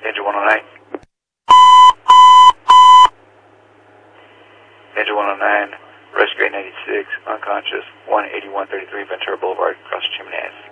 Danger 109. Danger 109, rescue 896, unconscious, 18133 Ventura Boulevard, across the Chimney.